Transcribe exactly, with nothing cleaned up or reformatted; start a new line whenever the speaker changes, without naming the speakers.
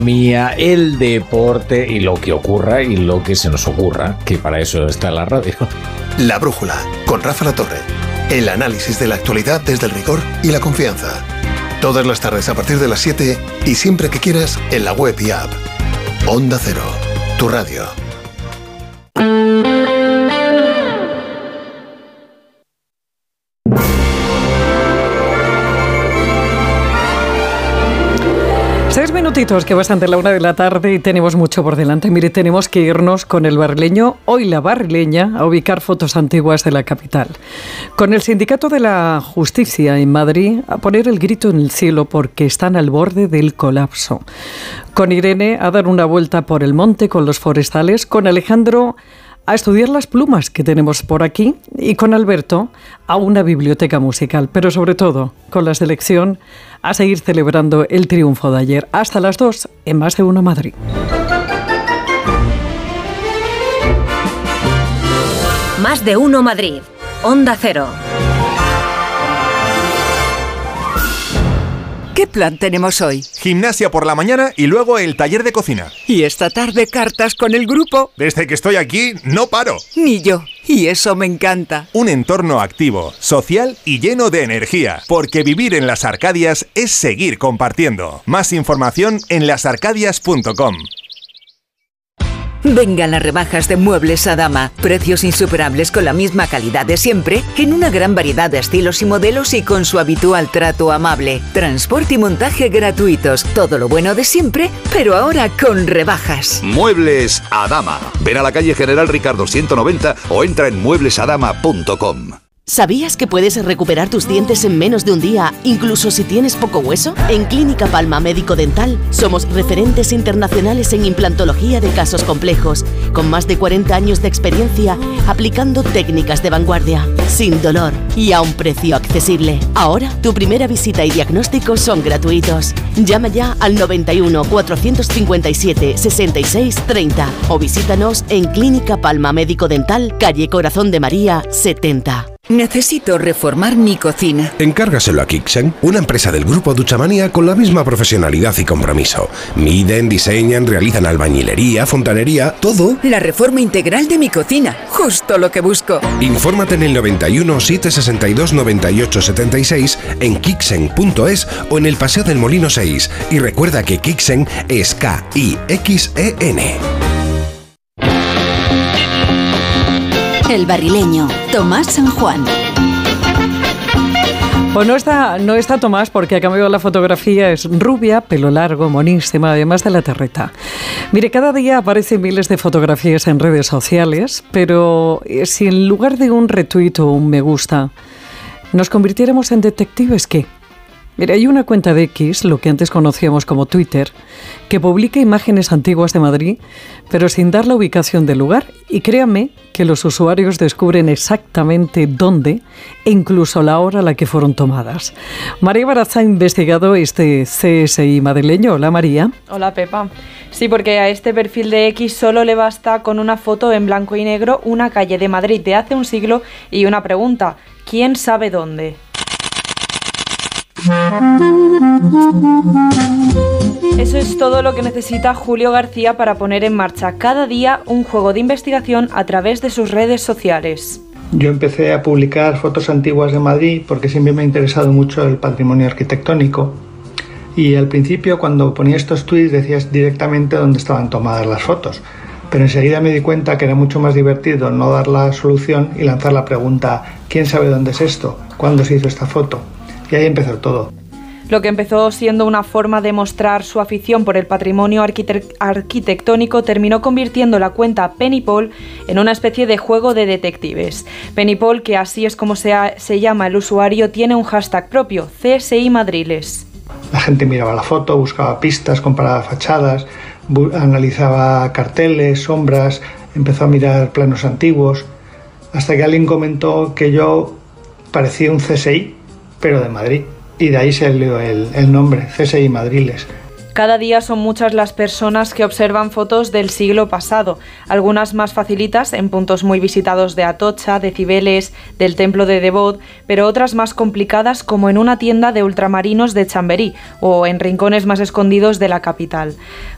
Mía, el deporte y lo que ocurra y lo que se nos ocurra, que para eso está la radio.
La Brújula, con Rafa La Torre. El análisis de la actualidad desde el rigor y la confianza. Todas las tardes a partir de las siete y siempre que quieras en la web y app. Onda Cero, tu radio.
Seis minutitos que bastante a la una de la tarde y tenemos mucho por delante. Mire, tenemos que irnos con el barrileño, hoy la barrileña, a ubicar fotos antiguas de la capital. Con el Sindicato de la Justicia en Madrid a poner el grito en el cielo porque están al borde del colapso. Con Irene a dar una vuelta por el monte con los forestales. Con Alejandro a estudiar las plumas que tenemos por aquí y con Alberto a una biblioteca musical, pero sobre todo con la selección a seguir celebrando el triunfo de ayer. Hasta las dos en Más de Uno Madrid.
Más de Uno Madrid, Onda Cero.
¿Qué plan tenemos hoy?
Gimnasia por la mañana y luego el taller de cocina.
Y esta tarde cartas con el grupo.
Desde que estoy aquí, no paro.
Ni yo. Y eso me encanta.
Un entorno activo, social y lleno de energía. Porque vivir en las Arcadias es seguir compartiendo. Más información en las arcadias punto com.
Vengan las rebajas de Muebles Adama. Precios insuperables con la misma calidad de siempre, en una gran variedad de estilos y modelos y con su habitual trato amable. Transporte y montaje gratuitos. Todo lo bueno de siempre, pero ahora con rebajas.
Muebles Adama. Ven a la calle General Ricardo ciento noventa o entra en muebles adama punto com.
¿Sabías que puedes recuperar tus dientes en menos de un día, incluso si tienes poco hueso? En Clínica Palma Médico Dental somos referentes internacionales en implantología de casos complejos, con más de cuarenta años de experiencia aplicando técnicas de vanguardia, sin dolor y a un precio accesible. Ahora, tu primera visita y diagnóstico son gratuitos. Llama ya al noventa y uno, cuatrocientos cincuenta y siete, sesenta y seis, treinta o visítanos en Clínica Palma Médico Dental, calle Corazón de María, setenta.
Necesito reformar mi cocina.
Encárgaselo a Kixen, una empresa del grupo Duchamanía con la misma profesionalidad y compromiso. Miden, diseñan, realizan albañilería, fontanería, todo.
La reforma integral de mi cocina, justo lo que busco.
Infórmate en el noventa y uno, setecientos sesenta y dos, noventa y ocho setenta y seis, en kixen punto es o en el Paseo del Molino seis. Y recuerda que Kixen es K I X E N.
El barrileño, Tomás San Juan.
Pues no está, no está Tomás porque ha cambiado la fotografía, es rubia, pelo largo, monísima, además de la terreta. Mire, cada día aparecen miles de fotografías en redes sociales, pero si en lugar de un retweet o un me gusta nos convirtiéramos en detectives, ¿qué? Mira, hay una cuenta de X, lo que antes conocíamos como Twitter, que publica imágenes antiguas de Madrid, pero sin dar la ubicación del lugar. Y créanme que los usuarios descubren exactamente dónde e incluso la hora a la que fueron tomadas. María Baraza ha investigado este C S I madrileño. Hola, María.
Hola, Pepa. Sí, porque a este perfil de X solo le basta con una foto en blanco y negro, una calle de Madrid de hace un siglo y una pregunta: ¿quién sabe dónde? Eso es todo lo que necesita Julio García para poner en marcha cada día un juego de investigación a través de sus redes sociales.
Yo empecé a publicar fotos antiguas de Madrid porque siempre me ha interesado mucho el patrimonio arquitectónico y al principio cuando ponía estos tweets decías directamente dónde estaban tomadas las fotos, pero enseguida me di cuenta que era mucho más divertido no dar la solución y lanzar la pregunta: ¿quién sabe dónde es esto? ¿Cuándo se hizo esta foto? Y ahí empezó todo.
Lo que empezó siendo una forma de mostrar su afición por el patrimonio arquite- arquitectónico terminó convirtiendo la cuenta Pennypol en una especie de juego de detectives. Pennypol, que así es como se, ha, se llama el usuario, tiene un hashtag propio, C S I Madriles.
La gente miraba la foto, buscaba pistas, comparaba fachadas, bu- analizaba carteles, sombras, empezó a mirar planos antiguos, hasta que alguien comentó que yo parecía un C S I, pero de Madrid, y de ahí salió el, el nombre, C S I Madriles.
Cada día son muchas las personas que observan fotos del siglo pasado, algunas más facilitas en puntos muy visitados de Atocha, de Cibeles, del templo de Devot, pero otras más complicadas como en una tienda de ultramarinos de Chamberí o en rincones más escondidos de la capital.